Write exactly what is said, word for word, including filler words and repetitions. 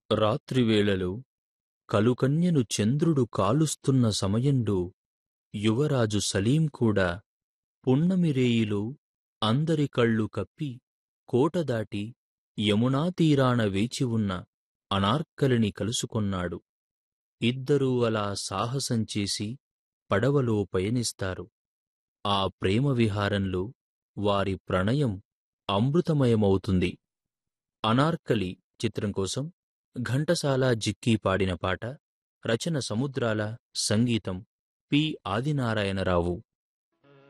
రాత్రివేళలో కలుకన్యను చంద్రుడు కాలుస్తున్న సమయంలో యువరాజు సలీం కూడా పున్నమిరేయిలో అందరి కళ్ళు కప్పి కోటదాటి యమునా తీరాన వేచివున్న అనార్కలిని కలుసుకొన్నాడు. ఇద్దరూ అలా సాహసం చేసి పడవలో పయనిస్తారు. ఆ ప్రేమ విహారంలో వారి ప్రణయం అమృతమయమవుతుంది. అనార్కలి చిత్రం కోసం ఘంటసాల జిక్కీ పాడిన పాట. రచన సముద్రాల, సంగీతం పి ఆదినారాయణరావు.